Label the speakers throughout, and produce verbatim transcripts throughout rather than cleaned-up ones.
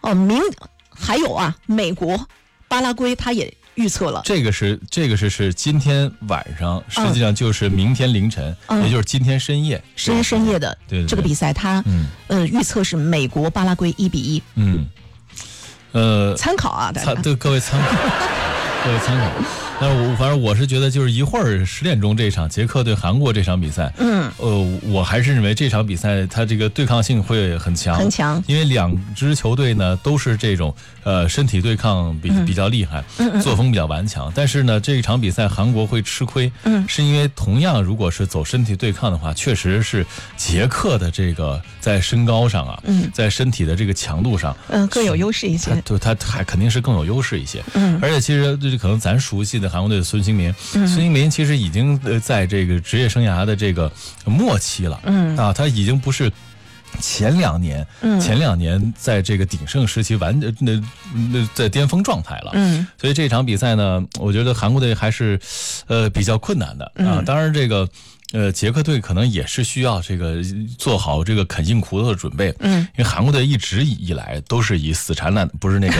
Speaker 1: 哦，明还有啊，美国、巴拉圭它也预测了，
Speaker 2: 这个是这个是是今天晚上，实际上就是明天凌晨，
Speaker 1: 嗯、
Speaker 2: 也就是今天深夜，
Speaker 1: 深夜深夜的这个比赛，它、
Speaker 2: 嗯、
Speaker 1: 呃预测是美国巴拉圭一比一。
Speaker 2: 嗯，呃，
Speaker 1: 参考啊，大家
Speaker 2: 对各位参考，各位参考。但是我反正我是觉得，就是一会儿十点钟这场捷克对韩国这场比赛，
Speaker 1: 嗯，
Speaker 2: 呃，我还是认为这场比赛它这个对抗性会很强，
Speaker 1: 很强，
Speaker 2: 因为两支球队呢都是这种呃身体对抗比、嗯、比较厉害，
Speaker 1: 嗯嗯，
Speaker 2: 作风比较顽强。但是呢，这一场比赛韩国会吃亏，
Speaker 1: 嗯，
Speaker 2: 是因为同样如果是走身体对抗的话，确实是捷克的这个在身高上啊，
Speaker 1: 嗯，
Speaker 2: 在身体的这个强度上，
Speaker 1: 嗯，更有优势一些，
Speaker 2: 对，他还肯定是更有优势一些，
Speaker 1: 嗯，
Speaker 2: 而且其实这可能咱熟悉的韩国队的孙兴民，嗯、孙兴民其实已经呃在这个职业生涯的这个末期了，
Speaker 1: 嗯
Speaker 2: 啊，他已经不是前两年，
Speaker 1: 嗯、
Speaker 2: 前两年在这个鼎盛时期完那那在巅峰状态了，
Speaker 1: 嗯，
Speaker 2: 所以这场比赛呢，我觉得韩国队还是呃比较困难的啊，
Speaker 1: 嗯、
Speaker 2: 当然这个。呃，捷克队可能也是需要这个做好这个啃硬骨头的准备，
Speaker 1: 嗯，
Speaker 2: 因为韩国队一直以来都是以死缠烂，不是那个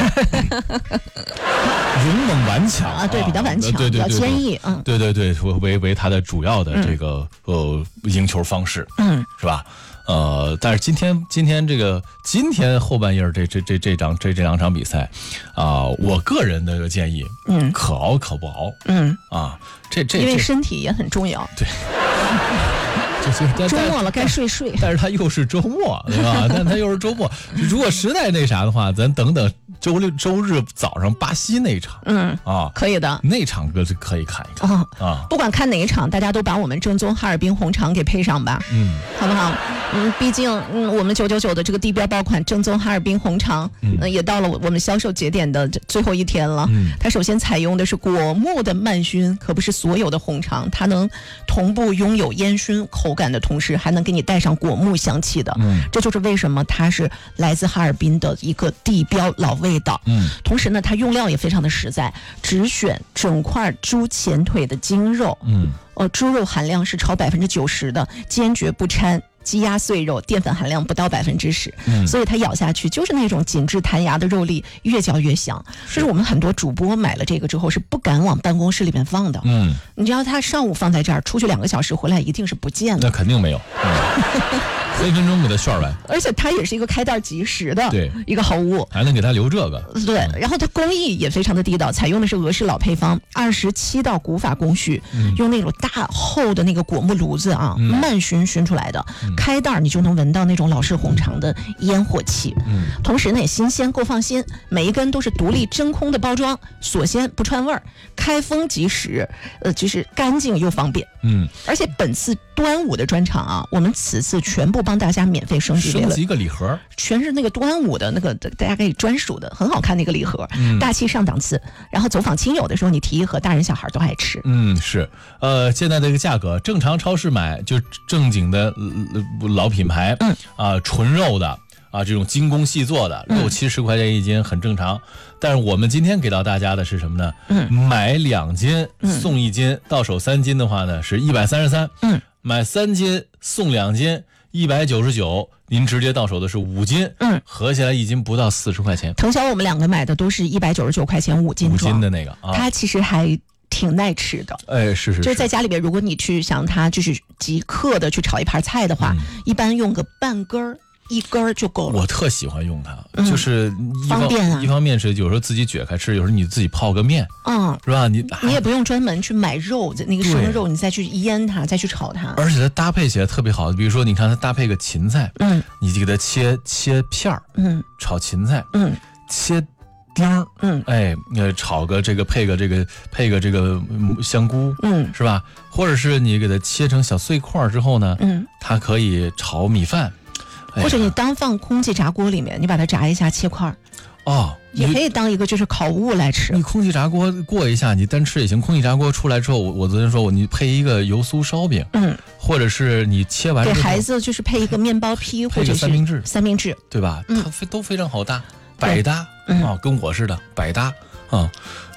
Speaker 2: 勇猛顽强
Speaker 1: 啊，对，比较顽强，
Speaker 2: 对对对，
Speaker 1: 比较坚毅，嗯，
Speaker 2: 对对对，为为他的主要的这个、嗯、呃赢球方式，
Speaker 1: 嗯，
Speaker 2: 是吧？呃，但是今天今天这个今天后半夜这这这这场这这两场比赛，啊、呃，我个人的建议，
Speaker 1: 嗯，
Speaker 2: 可熬可不熬，
Speaker 1: 嗯
Speaker 2: 啊，这这
Speaker 1: 因为身体也很重要，
Speaker 2: 对。就是
Speaker 1: 周末了该睡睡，
Speaker 2: 但是他又是周末，对吧？但他又是周末，如果实在那啥的话，咱等等周六周日早上巴西那一场，
Speaker 1: 嗯
Speaker 2: 啊，
Speaker 1: 可以的，
Speaker 2: 那场歌是可以看一看
Speaker 1: 啊
Speaker 2: 啊。
Speaker 1: 不管看哪一场，大家都把我们正宗哈尔滨红肠给配上吧，
Speaker 2: 嗯，
Speaker 1: 好不好？嗯，毕竟嗯，我们九九九的这个地标爆款正宗哈尔滨红肠，嗯，呃、也到了我们销售节点的最后一天了。
Speaker 2: 嗯，
Speaker 1: 它首先采用的是果木的慢熏，可不是所有的红肠，它能同步拥有烟熏口感的同时，还能给你带上果木香气的。
Speaker 2: 嗯，
Speaker 1: 这就是为什么它是来自哈尔滨的一个地标老味道。
Speaker 2: 嗯，
Speaker 1: 同时呢，它用料也非常的实在，只选整块猪前腿的精肉。
Speaker 2: 嗯，
Speaker 1: 呃，猪肉含量是超百分之九十的，坚决不掺鸡鸭碎肉，淀粉含量不到百分之十，所以它咬下去就是那种紧致弹牙的肉粒，越嚼越香。就是我们很多主播买了这个之后是不敢往办公室里面放的。
Speaker 2: 嗯，
Speaker 1: 你知道他上午放在这儿，出去两个小时回来一定是不见的。
Speaker 2: 那肯定没有。嗯分分钟给它炫完，
Speaker 1: 而且它也是一个开袋即食的
Speaker 2: 对
Speaker 1: 一个好物，
Speaker 2: 还能给它留这个。
Speaker 1: 对，然后它工艺也非常的地道，采用的是俄式老配方，二十七道古法工序，嗯、用那种大厚的那个果木炉子啊，嗯、慢熏熏出来的，嗯、开袋你就能闻到那种老式红肠的烟火气。
Speaker 2: 嗯，
Speaker 1: 同时呢也新鲜够放心，每一根都是独立真空的包装，锁鲜不串味儿，开封即食，呃，就是干净又方便。
Speaker 2: 嗯，
Speaker 1: 而且本次端午的专场啊，我们此次全部帮大家免费升级
Speaker 2: 升级一个礼盒，
Speaker 1: 全是那个端午的那个大家可以专属的，很好看那个礼盒，嗯、大气上档次。然后走访亲友的时候，你提一盒，大人小孩都爱吃。
Speaker 2: 嗯，是，呃，现在这个价格，正常超市买就正经的老品牌，
Speaker 1: 嗯
Speaker 2: 啊、呃，纯肉的。啊，这种精工细做的六七十块钱一斤很正常，但是我们今天给到大家的是什么呢？
Speaker 1: 嗯，
Speaker 2: 买两斤送一斤，
Speaker 1: 嗯、
Speaker 2: 到手三斤的话呢是一百三十三。
Speaker 1: 嗯，
Speaker 2: 买三斤送两斤，一百九十九，您直接到手的是五斤。
Speaker 1: 嗯，
Speaker 2: 合起来一斤不到四十块钱。
Speaker 1: 藤条我们两个买的都是一百九十九块钱五斤
Speaker 2: 五斤的那个啊，
Speaker 1: 它其实还挺耐吃的。
Speaker 2: 哎，是是是，
Speaker 1: 就是在家里边，如果你去想它就是即刻的去炒一盘菜的话，嗯、一般用个半根儿。一根儿就够了。
Speaker 2: 我特喜欢用它，
Speaker 1: 嗯、
Speaker 2: 就是一方
Speaker 1: 方便啊。
Speaker 2: 一方面是有时候自己卷开吃，有时候你自己泡个面，
Speaker 1: 嗯，
Speaker 2: 是吧？你
Speaker 1: 你也不用专门去买肉，那个生肉，你再去腌它，再去炒它。
Speaker 2: 而且它搭配起来特别好，比如说你看它搭配个芹菜，
Speaker 1: 嗯，
Speaker 2: 你就给它切切片儿，
Speaker 1: 嗯，
Speaker 2: 炒芹菜，
Speaker 1: 嗯，
Speaker 2: 切丁儿，
Speaker 1: 嗯，
Speaker 2: 哎，呃，炒个这个配个这个配个这个香菇，
Speaker 1: 嗯，
Speaker 2: 是吧？或者是你给它切成小碎块之后呢，
Speaker 1: 嗯，
Speaker 2: 它可以炒米饭。
Speaker 1: 或者你当放空气炸锅里面，你把它炸一下切块
Speaker 2: 哦，
Speaker 1: 也可以当一个就是烤物来吃。
Speaker 2: 你空气炸锅过一下，你单吃也行。空气炸锅出来之后，我我昨天说我你配一个油酥烧饼，
Speaker 1: 嗯，
Speaker 2: 或者是你切完
Speaker 1: 给孩子就是配一个面包坯或者是
Speaker 2: 三明治，
Speaker 1: 三明治
Speaker 2: 对吧？
Speaker 1: 嗯、
Speaker 2: 它都非常好搭，百搭、
Speaker 1: 嗯、
Speaker 2: 啊，跟我似的百搭啊。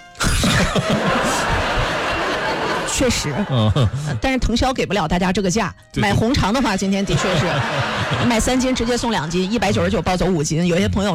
Speaker 1: 确实，
Speaker 2: 嗯，
Speaker 1: 但是藤销给不了大家这个价。买红肠的话，今天的确是买三斤直接送两斤，一百九十九包走五斤。有些朋友。